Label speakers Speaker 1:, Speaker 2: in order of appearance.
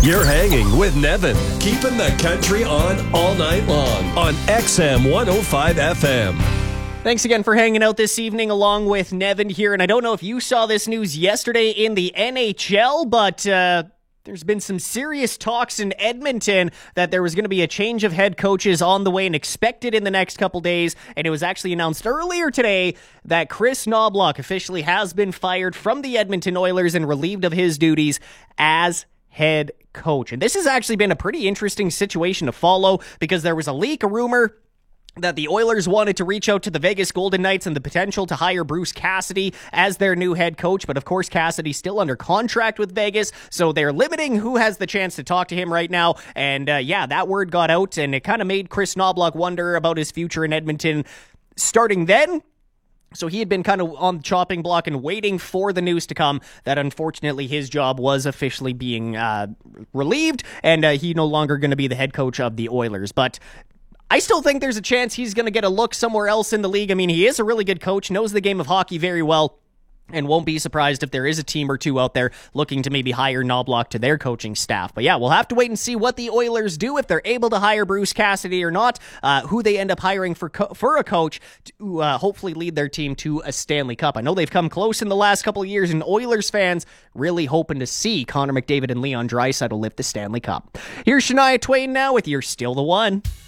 Speaker 1: You're hanging with Nevin, keeping the country on all night long on XM 105 FM.
Speaker 2: Thanks again for hanging out this evening along with Nevin here. And I don't know if you saw this news yesterday in the NHL, but there's been some serious talks in Edmonton that there was going to be a change of head coaches on the way and expected in the next couple days. And it was actually announced earlier today that Kris Knoblauch officially has been fired from the Edmonton Oilers and relieved of his duties as head coach. And this has actually been a pretty interesting situation to follow because there was a leak, a rumor that the Oilers wanted to reach out to the Vegas Golden Knights and the potential to hire Bruce Cassidy as their new head coach. But of course, Cassidy's still under contract with Vegas, so they're limiting who has the chance to talk to him right now. And that word got out, and it kind of made Kris Knoblauch wonder about his future in Edmonton starting then. So he had been kind of on the chopping block and waiting for the news to come that unfortunately his job was officially being relieved, and he's no longer going to be the head coach of the Oilers. But I still think there's a chance he's going to get a look somewhere else in the league. I mean, he is a really good coach, knows the game of hockey very well, and won't be surprised if there is a team or two out there looking to maybe hire Knoblauch to their coaching staff. But yeah, we'll have to wait and see what the Oilers do, if they're able to hire Bruce Cassidy or not, who they end up hiring for a coach to hopefully lead their team to a Stanley Cup. I know they've come close in the last couple of years, and Oilers fans really hoping to see Connor McDavid and Leon Draisaitl lift the Stanley Cup. Here's Shania Twain now with You're Still the One.